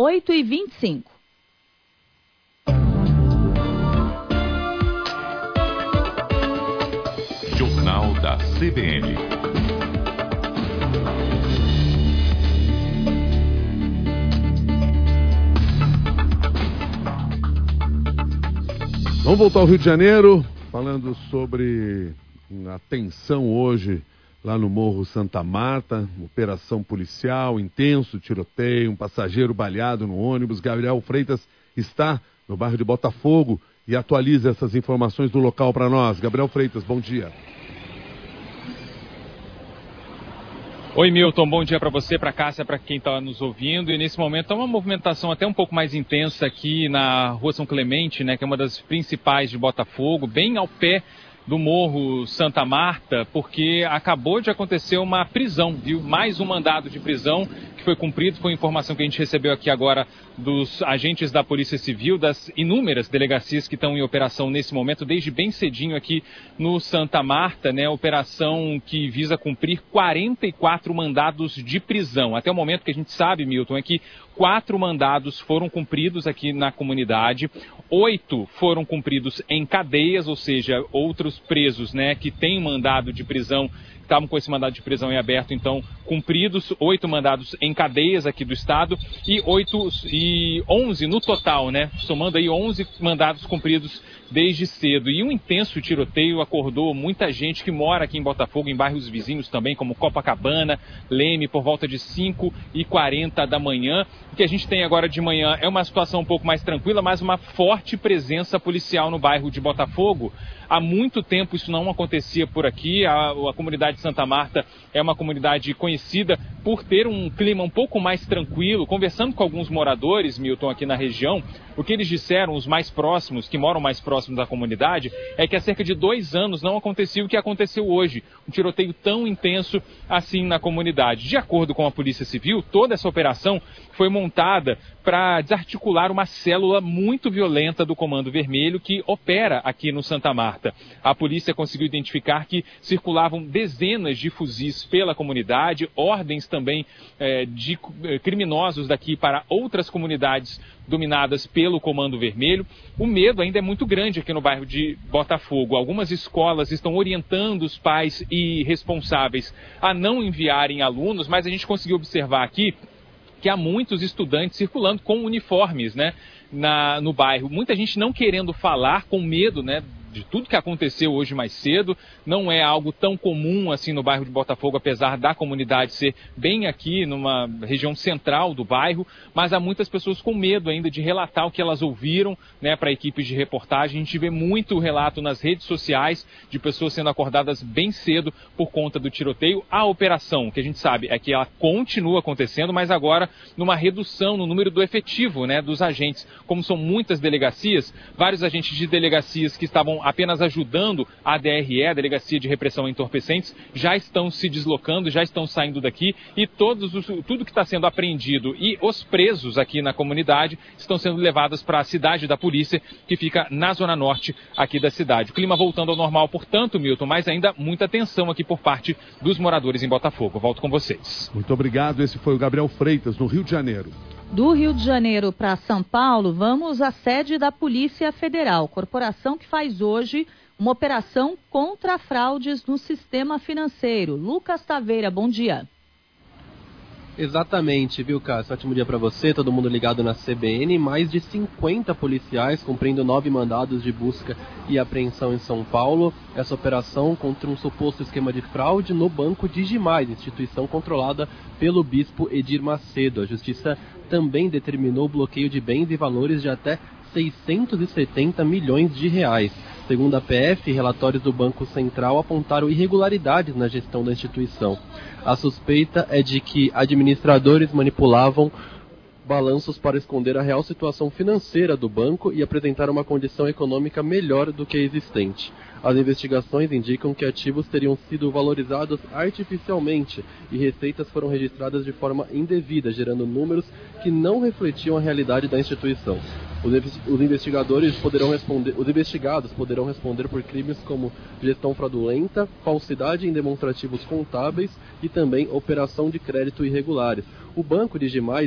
8h25. Jornal da CBN. Vamos voltar ao Rio de Janeiro, falando sobre a tensão hoje lá no Morro Santa Marta, operação policial, intenso tiroteio, um passageiro baleado no ônibus. Gabriel Freitas está no bairro de Botafogo e atualiza essas informações do local para nós. Gabriel Freitas, bom dia. Oi, Milton, bom dia para você, para Cássia, para quem está nos ouvindo. E nesse momento é uma movimentação até um pouco mais intensa aqui na Rua São Clemente, né, que é uma das principais de Botafogo, bem ao pé do Morro Santa Marta, porque acabou de acontecer uma prisão, viu? Mais um mandado de prisão que foi cumprido. Foi informação que a gente recebeu aqui agora dos agentes da Polícia Civil, das inúmeras delegacias que estão em operação nesse momento, desde bem cedinho aqui no Santa Marta, né? Operação que visa cumprir 44 mandados de prisão. Até o momento que a gente sabe, Milton, é que 4 mandados foram cumpridos aqui na comunidade, 8 foram cumpridos em cadeias, ou seja, outros presos, né, que têm mandado de prisão, estavam com esse mandado de prisão em aberto, então cumpridos, 8 mandados em cadeias aqui do estado e 11 no total, né, somando aí 11 mandados cumpridos desde cedo. E um intenso tiroteio acordou muita gente que mora aqui em Botafogo, em bairros vizinhos também, como Copacabana, Leme, por volta de 5h40 da manhã. O que a gente tem agora de manhã é uma situação um pouco mais tranquila, mas uma forte presença policial no bairro de Botafogo. Há muito tempo isso não acontecia por aqui. A comunidade de Santa Marta é uma comunidade conhecida por ter um clima um pouco mais tranquilo. Conversando com alguns moradores, Milton, aqui na região, o que eles disseram, os mais próximos, que moram mais próximos da comunidade, é que há cerca de 2 anos não acontecia o que aconteceu hoje. Um tiroteio tão intenso assim na comunidade. De acordo com a Polícia Civil, toda essa operação foi montada para desarticular uma célula muito violenta do Comando Vermelho que opera aqui no Santa Marta. A polícia conseguiu identificar que circulavam dezenas de fuzis pela comunidade, ordens também de criminosos daqui para outras comunidades dominadas pelo Comando Vermelho. O medo ainda é muito grande aqui no bairro de Botafogo. Algumas escolas estão orientando os pais e responsáveis a não enviarem alunos, mas a gente conseguiu observar aqui que há muitos estudantes circulando com uniformes, né, no bairro. Muita gente não querendo falar, com medo, né, de tudo que aconteceu hoje mais cedo. Não é algo tão comum assim no bairro de Botafogo, apesar da comunidade ser bem aqui numa região central do bairro, mas há muitas pessoas com medo ainda de relatar o que elas ouviram, né, para equipes de reportagem. A gente vê muito relato nas redes sociais de pessoas sendo acordadas bem cedo por conta do tiroteio. A operação, que a gente sabe, é que ela continua acontecendo, mas agora numa redução no número do efetivo, né, dos agentes. Como são muitas delegacias, vários agentes de delegacias que estavam apenas ajudando a DRE, a Delegacia de Repressão a Entorpecentes, já estão se deslocando, já estão saindo daqui, e tudo que está sendo apreendido e os presos aqui na comunidade estão sendo levados para a cidade da polícia, que fica na zona norte aqui da cidade. O clima voltando ao normal, portanto, Milton, mas ainda muita tensão aqui por parte dos moradores em Botafogo. Volto com vocês. Muito obrigado. Esse foi o Gabriel Freitas, no Rio de Janeiro. Do Rio de Janeiro para São Paulo, vamos à sede da Polícia Federal, corporação que faz hoje uma operação contra fraudes no sistema financeiro. Lucas Taveira, bom dia. Exatamente, viu, Cássio? Ótimo dia para você, todo mundo ligado na CBN. Mais de 50 policiais cumprindo 9 mandados de busca e apreensão em São Paulo. Essa operação contra um suposto esquema de fraude no Banco Digimais, instituição controlada pelo bispo Edir Macedo. A Justiça também determinou o bloqueio de bens e valores de até 670 milhões de reais. Segundo a PF, relatórios do Banco Central apontaram irregularidades na gestão da instituição. A suspeita é de que administradores manipulavam balanços para esconder a real situação financeira do banco e apresentar uma condição econômica melhor do que a existente. As investigações indicam que ativos teriam sido valorizados artificialmente e receitas foram registradas de forma indevida, gerando números que não refletiam a realidade da instituição. Os investigados poderão responder por crimes como gestão fraudulenta, falsidade em demonstrativos contábeis e também operação de crédito irregulares. O Banco Digimais